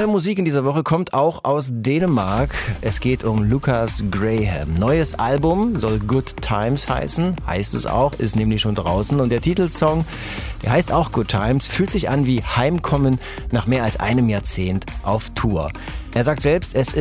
Neue Musik in dieser Woche kommt auch aus Dänemark. Es geht um Lucas Graham. Neues Album soll Good Times heißen, heißt es auch, ist nämlich schon draußen. Und der Titelsong, der heißt auch Good Times, fühlt sich an wie Heimkommen nach mehr als einem Jahrzehnt auf Tour. Er sagt selbst, es